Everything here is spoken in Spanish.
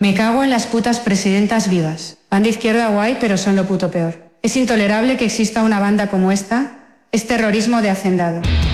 Me cago en las putas presidentas vivas. Van de izquierda guay, pero son lo puto peor. Es intolerable que exista una banda como esta. Es terrorismo de hacendado.